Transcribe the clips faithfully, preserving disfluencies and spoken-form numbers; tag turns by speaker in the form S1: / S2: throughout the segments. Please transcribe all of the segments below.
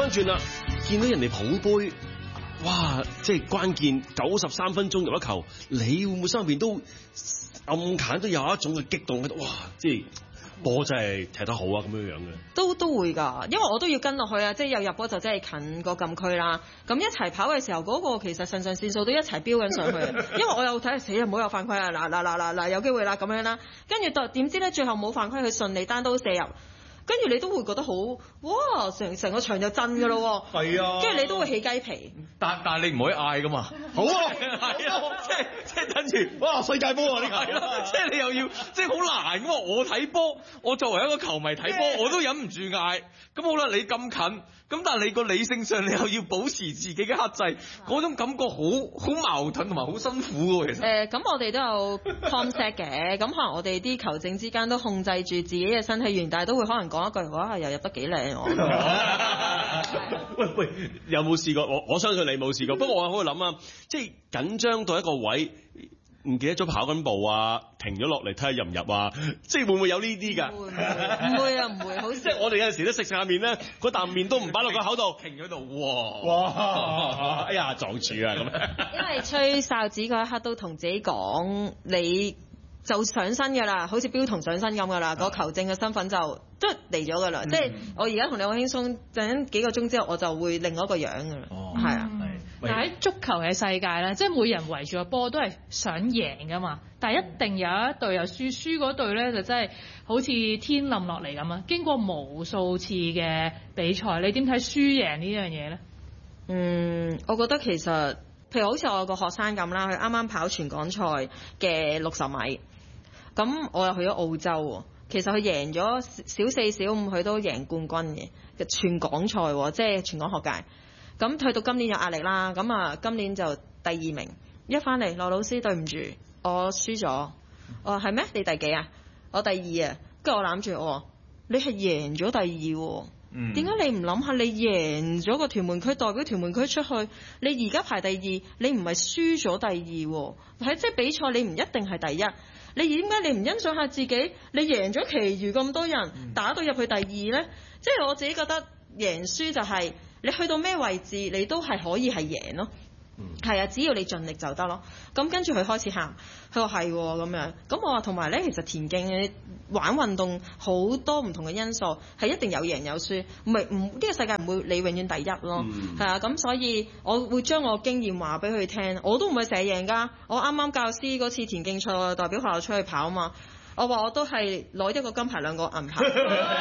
S1: 轉啦，見到人哋捧杯，哇！即係關鍵九十三分鐘入一球，你會唔會心入邊都暗揀都有一種嘅激動喺度？哇！即係波真係踢得好啊，咁樣樣嘅。
S2: 都都會㗎，因為我都要跟落去啊！即係有入波就真係近個禁區啦。咁一齊跑嘅時候，嗰、嗰個其實腎上腺素都一齊飆緊上去。因為我有睇死啊，唔好有犯規啊！嗱嗱嗱嗱嗱，有機會啦咁樣啦。跟住點知咧，最後冇犯規，佢順利單刀射入。跟住你都會覺得好，哇！成成個場就震㗎咯喎。係啊。跟住你都會起雞皮。
S3: 但但係你唔可以嗌㗎嘛。好啊。係啊。即係即係等住，哇！世界波啊！呢個係咯。即係你又要，即係好難㗎嘛。我睇波，我作為一個球迷睇波，我都忍唔住嗌。咁好啦，你咁近，咁但係你個理性上你又要保持自己嘅克制，嗰種感覺好好矛盾同埋好辛苦喎。其實。誒，咁我哋都有 concept 嘅，咁可能我哋啲球證之間都控制住自己嘅身體語言，但係都會可能講一句話，又入得幾靚我。
S1: 喂喂，有冇試過？我我相信你冇試過。不過我喺度諗啊，即係緊張到一個位，唔記得咗跑緊步啊，停咗落嚟睇下入唔入啊，即係會唔會有呢啲㗎？
S2: 唔會，會啊，唔會。好似
S1: 即係我哋有陣時都食食下面咧，嗰啖麵都唔擺落個口度，停咗度，哇！哇！哎呀，撞住啊咁。
S2: 因為吹哨子嗰一刻都同自己講，你就上身㗎啦，好似標童上身咁㗎啦，個球證嘅身份就都嚟咗㗎啦。即係我而家同你好輕鬆，等幾個鐘之後我就會另外一個樣㗎啦。哦，係啊。
S4: 但喺足球嘅世界咧，即係每人圍住個波都係想贏㗎嘛，但係一定有一隊又輸，輸嗰隊咧就真係好似天冧落嚟咁啊！經過無數次嘅比賽，你點睇輸贏呢樣嘢咧？
S2: 嗯，我覺得其實譬如好似我有個學生咁啦，佢啱啱跑全港賽嘅六十米，咁我又去咗澳洲喎。其實佢贏咗小四小五，佢都贏冠軍嘅嘅全港賽喎，即係全港學界。咁去到今年有壓力啦，咁啊今年就第二名。一翻嚟，羅老師對唔住，我輸咗。我話係咩？你第幾啊？我第二啊。跟住我攬住我話，你係贏咗第二喎。嗯。點解你唔諗下你贏咗個屯門區，代表屯門區出去？你而家排第二，你唔係輸咗第二喎。喺即係比賽，你唔一定係第一。你點解你唔欣賞下自己？你贏咗其餘咁多人，打到入去第二呢？即係我自己覺得贏輸就係、是。你去到咩位置，你都係可以係贏咯。係、嗯、啊，只要你盡力就得咯。咁跟住佢開始喊，佢話係咁樣。咁我話同埋咧，其實田徑嘅玩運動好多唔同嘅因素，係一定有贏有輸，唔係唔呢個世界唔會你永遠第一咯。係、嗯、啊，咁所以我會將我經驗話俾佢聽。我都唔係成日贏㗎。我啱啱教師嗰次田徑賽，代表學校出去跑啊嘛。我話我都係攞一個金牌兩個銀牌。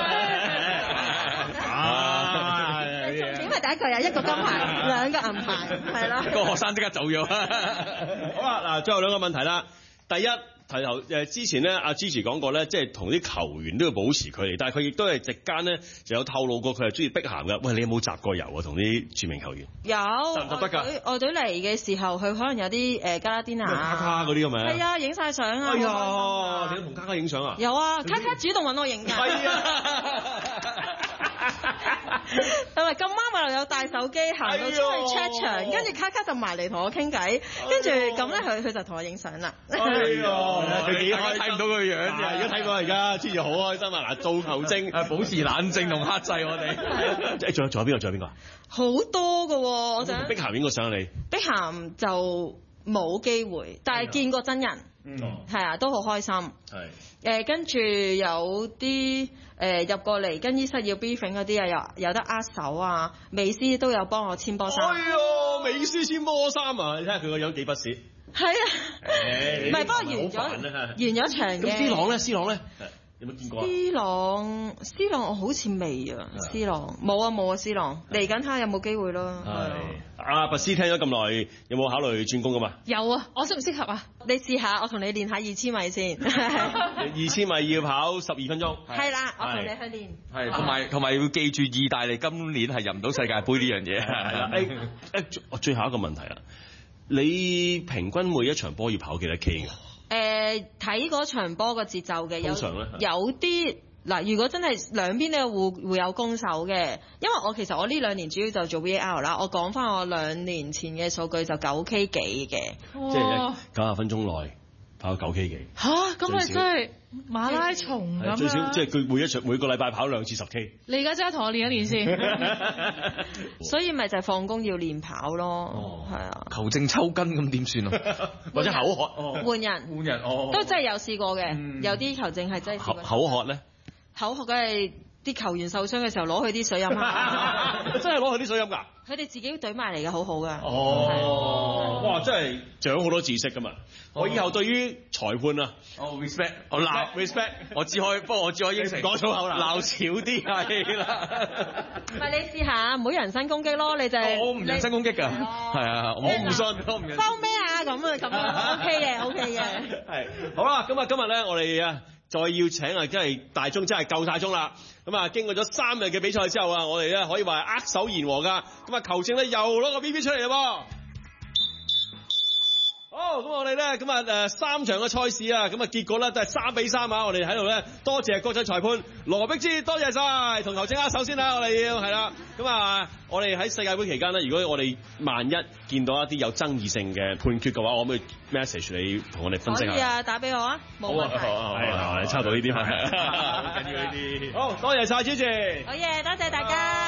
S2: 點解第一句有一個金牌兩個銀牌係啦？
S3: 個學生即刻走咗。
S1: 好啦，嗱，最後兩個問題啦。第一，提頭誒之前咧，阿 Gigi 講過咧，即係同啲球員都要保持距離，但係佢亦都係席間咧就有透露過佢係中意碧咸嘅。喂，你有冇集過郵啊？同啲著名球員有集唔集得㗎？
S2: 外隊嚟嘅時候，佢可能有啲誒加拉甸拿、
S1: 卡卡嗰啲咁樣。係
S2: 啊，影晒相啊！
S1: 哎呀，你都同卡卡影相啊？
S2: 有啊，卡卡主動揾我影㗎。係啊。係咪咁啱我又有帶手機行到出去 check 場，跟住卡卡就埋嚟同我傾偈，跟住咁咧佢佢就同我影相啦。哎
S1: 呀，佢幾開睇唔到佢樣嘅，而家睇到而家知住好開心啊！嗱，做球證
S3: 保持冷靜同克制我哋。
S1: 誒，仲有仲有邊個？仲有邊個？
S2: 好多㗎喎，我想。
S1: 碧咸影過相你？碧
S2: 咸就冇機會，但係見過真人。嗯，係啊，都好開心。係。誒，跟住有啲誒入過嚟更衣室要 briefing 嗰啲啊，有有得握手啊，美斯都有幫我簽波衫。
S1: 哎呀，美斯簽波衫啊！你睇下佢個樣幾不屑。係啊，
S2: 唔係，不過完咗完咗場嘅。
S1: 咁 C 朗咧？C 朗咧？有冇見過啊
S2: ？C 朗 C 朗我好似未啊 ，C 朗冇啊冇啊 C 朗嚟緊睇下有冇機會咯。係。
S1: 阿拔斯聽咗咁耐，有冇考慮轉工噶嘛？
S4: 有啊，我適唔適合啊？
S2: 你試下，我同你練下二千米先。
S1: 二千米要跑十二分鐘。係
S2: 啦，我同你去練。
S3: 係，同埋同埋要記住，意大利今年係入唔到世界盃呢樣嘢。係啦，
S1: 誒誒，我最後一個問題啦，你平均每一場波要跑幾多 K 㗎？誒，
S2: 睇嗰場波個節奏嘅，有
S1: 通常咧
S2: 有啲。嗱，如果真係兩邊都有互互有攻守嘅，因為我其實我呢兩年主要就做 V A R 啦，我講翻我兩年前嘅數據就九 K 幾嘅，
S1: 即係九十分鐘內跑九 K 幾。
S4: 吓，咁咪真係馬拉松咁
S1: 最少
S4: 樣。
S1: 即係佢每一場每個禮拜跑兩次十 K。
S4: 你而家真係同我練一練先。
S2: 所以咪就係放工要練跑咯，
S3: 哦
S2: 係啊，
S3: 球證抽筋咁點算啊？或者口渴？哦
S2: 換人
S3: 換人哦。
S2: 都真係有試過嘅，
S3: 嗯
S2: 有啲球證係真係試
S1: 口
S2: 過
S1: 口渴咧，
S2: 口渴，梗係啲球員受傷嘅時候攞佢啲水飲啊，
S1: 真係攞佢啲水飲㗎。
S2: 佢哋自己懟埋嚟嘅，好好㗎。
S1: 哦，哇！真係長好多知識㗎嘛。我以後對於裁判啊，
S3: 哦 respect，我鬧
S1: respect，
S3: 我只可以，不過我只可以應承
S1: 講粗口啦
S3: 鬧少啲係啦。
S2: 唔係你試下，唔好人身攻擊咯，你就係
S3: 我唔人身攻擊㗎，
S2: 係咯
S3: 係啊，我唔信，我唔人身
S2: 收咩啊咁啊咁啊 OK 嘅 OK 嘅。
S1: 係好啦，咁啊今日咧，我哋啊再要請啊，真係大鐘真係夠晒鐘啦。咁啊，經過咗三日嘅比賽之後啊，我哋咧可以話係握手言和㗎。咁啊，球證咧又攞個 B B 出嚟啦噃。好，咁我哋咧咁啊誒三場嘅賽事啊，咁啊結果咧都係三比三啊！我哋喺度咧多謝國際裁判羅碧芝，多謝晒，同球證握手先啦，我哋要係啦。咁啊，我哋喺世界盃期間咧，如果我哋萬一見到一啲有爭議性嘅判決嘅話，我可唔可以 message 你同我哋分析下？
S2: 可以啊，打俾我啊，冇問題。
S1: 係啊，抽到呢啲係，
S3: 好緊要呢啲。
S1: 好多謝晒主持。
S2: 好嘢，多謝大家。